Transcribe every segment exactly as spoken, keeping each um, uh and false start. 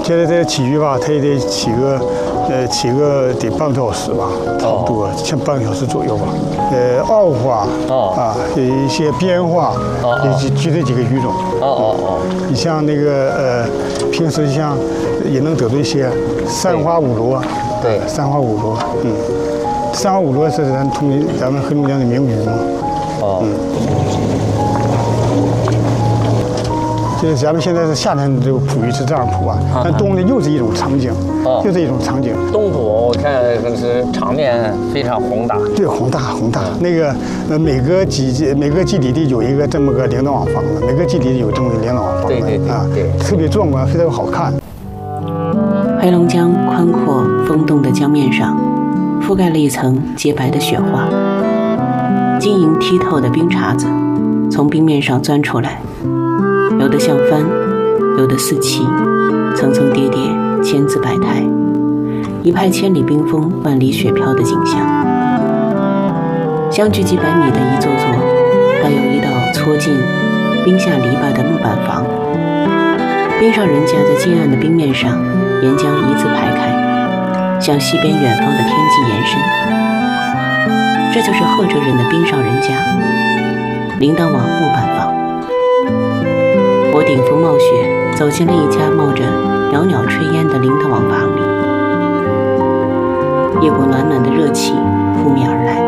现在这起鱼吧，它也得起个，呃，起个得半个多小时吧，差不多，像半个小时左右吧。呃，螯花，啊，有一些边花，也就就这几个鱼种。 哦哦哦。 你像那个呃，平时像也能得到一些三花五螺。 对， 三花五螺，嗯，三花五螺是咱通民咱们黑龙江的名鱼嘛。哦。嗯。就是咱们现在是夏天这个捕鱼是这样捕啊，但冬天又是一种场景，又是一种场景。 冬捕我看是场面非常宏大， 对，宏大宏大。那个呃，每个基每个基地里有一个这么个领导网房子，每个基地里有这么个领导网房子， 对对对啊，特别壮观，非常好看。 黑龙江宽阔风动的江面上，覆盖了一层洁白的雪花，晶莹剔透的冰碴子从冰面上钻出来。有的像帆，有的似旗，层层叠叠，千姿百态，一派千里冰封、万里雪飘的景象。相距几百米的一座座，还有一道搓进冰下篱笆的木板房。冰上人家在近岸的冰面上，沿江一字排开，向西边远方的天际延伸。这就是赫哲人的冰上人家，铃铛网木板房。我顶风冒雪走进了一家冒着袅袅炊烟的铃铛网房里，一股暖暖的热气扑面而来。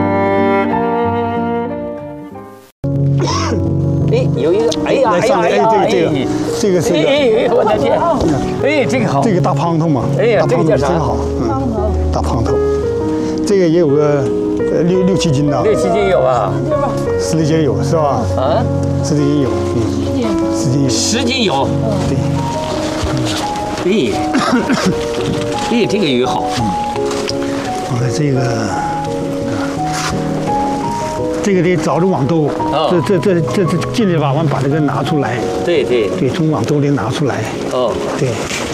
哎，有一个，哎呀，哎呀，哎呀， 这个这个是个， 哎，我的天，哎，这个好， 这个大胖头嘛， 哎呀， 大胖头真好，嗯，大胖头，这个也有个呃六六七斤的， 六七斤有啊， 十来斤有是吧？啊，十来斤有，嗯。十斤， 十斤有，对，哎，哎，这个鱼好，嗯， 我的这个，这个得找着网兜，这这这这这尽力把完把这个拿出来， 对对对，从网兜里拿出来，哦，对。